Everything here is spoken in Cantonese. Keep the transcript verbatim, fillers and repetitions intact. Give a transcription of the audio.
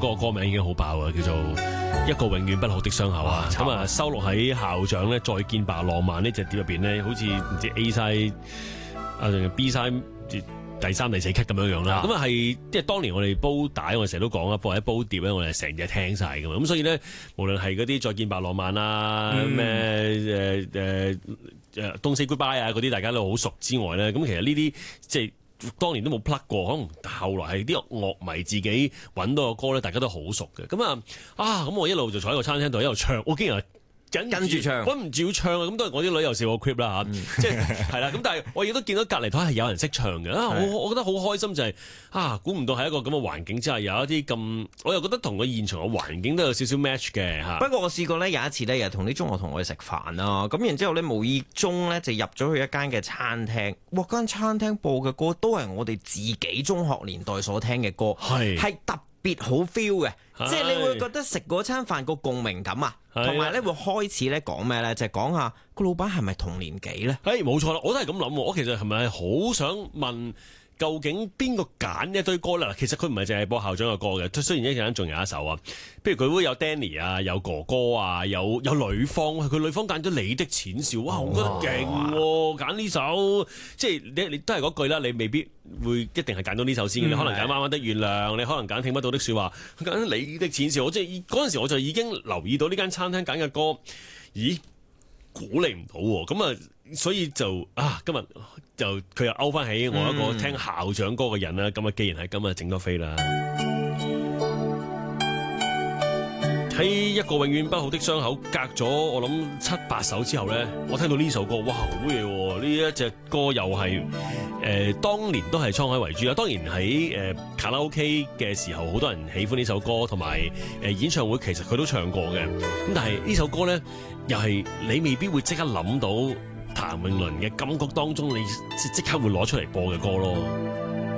歌歌名已經好爆啊，叫做一個永遠不好的傷口啊。咁啊收錄喺校長咧再見吧浪漫呢隻碟入邊咧，好似唔知 A side 啊定係 B side。第三、第四級咁樣樣啦，咁啊係即係當年我哋煲帶，我哋成日都講啦，或者煲碟咧，我哋成日聽晒噶嘛，咁所以咧，無論係嗰啲再見吧浪漫啊，咩誒誒誒 Don't Say Goodbye 啊嗰啲，大家都好熟之外咧，咁其實呢啲即係當年都冇 plug 過，可能後來係啲樂迷自己揾到個歌咧，大家都好熟嘅，咁啊啊咁我一路就坐喺個餐廳度一路唱，我竟然跟住唱，我唔照唱啊！咁都係我啲女又笑我 clip 啦嚇，即係係啦。咁但係我亦都見到隔離台係有人識唱嘅啊！我我覺得好開心就係、是、啊，估唔到喺一個咁嘅環境之下有一啲咁，我又覺得同個現場嘅環境都有少少 match 嘅嚇。 不過我試過咧有一次咧，又同啲中學同學去食飯啦，咁然之後咧無意中咧就入咗去一間嘅餐廳，哇！間餐廳播嘅歌都係我哋自己中學年代所聽嘅歌，係係特別好 feel 嘅。即係你會覺得食嗰餐飯個共鳴感啊，同埋咧會開始咧講咩咧，就係講下個老闆係咪同年紀咧？ 誒，冇錯啦，我都係咁諗。我其實係咪好想問，究竟邊個揀一堆歌咧？其實佢唔係淨係播校長嘅歌嘅，雖然一陣間仲有一首啊，譬如佢會有 Danny 啊，有哥哥啊，有有呂方，佢呂方揀咗你的淺笑，哇，我覺得勁喎，揀呢首，即係你你都係嗰句啦，你未必會一定係揀到呢首先，嗯、你可能揀彎彎的月亮，你可能揀聽不到的説話，佢揀你的淺笑，我即係嗰陣時我就已經留意到呢間餐廳揀嘅歌，咦，估你唔到喎，咁啊〜所以就啊，今日就佢又勾翻起我一個聽校長歌嘅人啦。咁啊、嗯，既然係咁啊，整多飛啦。喺一個永遠不好的傷口，隔咗我諗七八首之後咧，我聽到呢首歌，哇，好嘢喎！呢一隻歌又係誒、呃，當年都係滄海為主啦。當然喺誒、呃、卡拉 OK 嘅時候，好多人喜歡呢首歌，同埋誒演唱會其實佢都唱過嘅。咁但係呢首歌咧，又係你未必會即刻諗到譚詠麟嘅金曲當中，你即即刻會攞出嚟播嘅歌咯。